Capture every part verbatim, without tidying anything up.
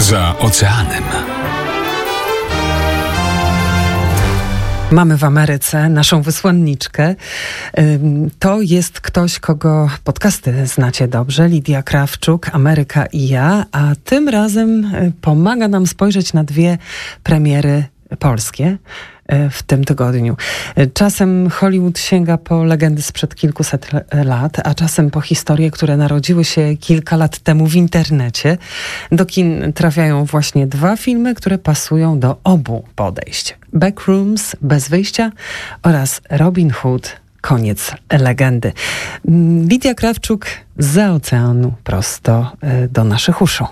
za oceanem. Mamy w Ameryce naszą wysłanniczkę. To jest ktoś, kogo podcasty znacie dobrze. Lidia Krawczuk, Ameryka i ja. A tym razem pomaga nam spojrzeć na dwie premiery polskie w tym tygodniu. Czasem Hollywood sięga po legendy sprzed kilkuset lat, a czasem po historie, które narodziły się kilka lat temu w internecie. Do kin trafiają właśnie dwa filmy, które pasują do obu podejść. Backrooms, Bez wyjścia oraz Robin Hood, Koniec legendy. Lidia Krawczuk zza oceanu prosto do naszych uszu.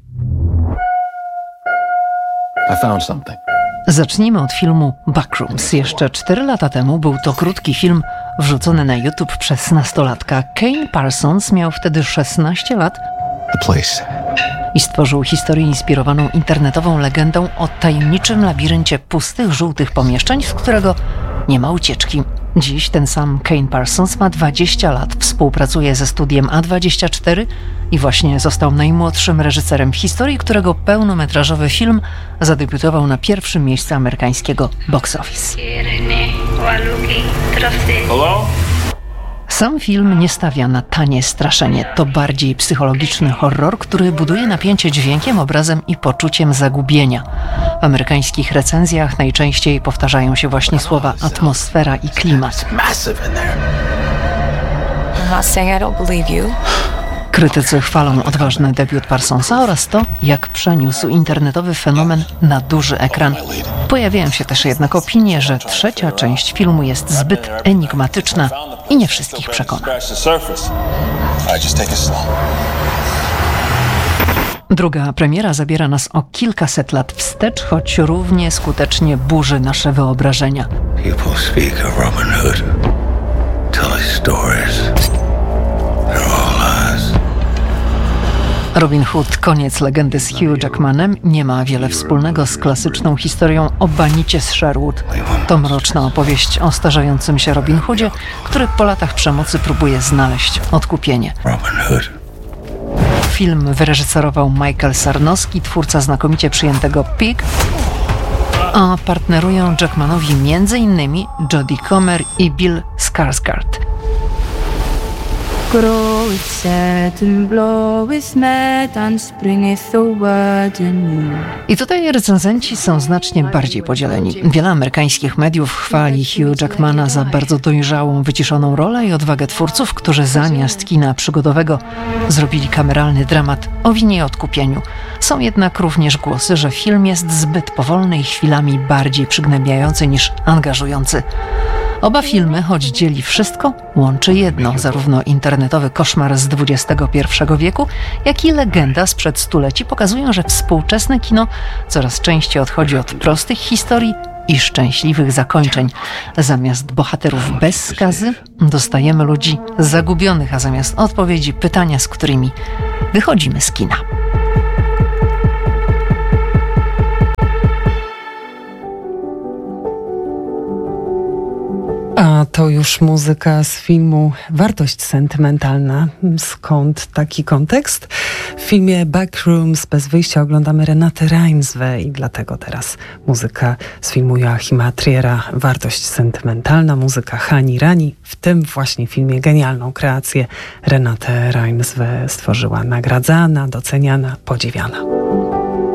I found something. Zacznijmy od filmu Backrooms. Jeszcze cztery lata temu był to krótki film wrzucony na YouTube przez nastolatka. Kane Parsons miał wtedy szesnaście lat The place. i stworzył historię inspirowaną internetową legendą o tajemniczym labiryncie pustych, żółtych pomieszczeń, z którego nie ma ucieczki. Dziś ten sam Kane Parsons ma dwadzieścia lat, współpracuje ze studiem A dwadzieścia cztery i właśnie został najmłodszym reżyserem w historii, którego pełnometrażowy film zadebiutował na pierwszym miejscu amerykańskiego box office. Hello? Sam film nie stawia na tanie straszenie. To bardziej psychologiczny horror, który buduje napięcie dźwiękiem, obrazem i poczuciem zagubienia. W amerykańskich recenzjach najczęściej powtarzają się właśnie słowa atmosfera i klimat. Krytycy chwalą odważny debiut Parsonsa oraz to, jak przeniósł internetowy fenomen na duży ekran. Pojawiają się też jednak opinie, że trzecia część filmu jest zbyt enigmatyczna i nie wszystkich przekona. Druga premiera zabiera nas o kilkaset lat wstecz, choć równie skutecznie burzy nasze wyobrażenia. People speak of Robin Hood, tell us stories. They're all lies. Robin Hood, Koniec legendy z Hugh Jackmanem nie ma wiele wspólnego z klasyczną historią o banicie z Sherwood. To mroczna opowieść o starzejącym się Robin Hoodzie, który po latach przemocy próbuje znaleźć odkupienie. Robin Hood. Film wyreżyserował Michael Sarnowski, twórca znakomicie przyjętego Pig, a partnerują Jackmanowi między innymi Jodie Comer i Bill Skarsgård. Grow is sad and blow is mad and springeth the word anew. I tutaj recenzenci są znacznie bardziej podzieleni. Wiele amerykańskich mediów chwali Hugh Jackmana za bardzo dojrzałą, wyciszoną rolę i odwagę twórców, którzy zamiast kina przygodowego zrobili kameralny dramat o winie i odkupieniu. Są jednak również głosy, że film jest zbyt powolny i chwilami bardziej przygnębiający niż angażujący. Oba filmy, choć dzieli wszystko, łączy jedno, zarówno internetowy koszmar z dwudziestego pierwszego wieku, jak i legenda sprzed stuleci pokazują, że współczesne kino coraz częściej odchodzi od prostych historii i szczęśliwych zakończeń. Zamiast bohaterów bez skazy dostajemy ludzi zagubionych, a zamiast odpowiedzi pytania, z którymi wychodzimy z kina. A to już muzyka z filmu Wartość sentymentalna. Skąd taki kontekst? W filmie Backrooms, Bez wyjścia oglądamy Renatę Reinsve i dlatego teraz muzyka z filmu Joachima Triera Wartość sentymentalna, muzyka Hani Rani. W tym właśnie filmie genialną kreację Renatę Reinsve stworzyła, nagradzana, doceniana, podziwiana.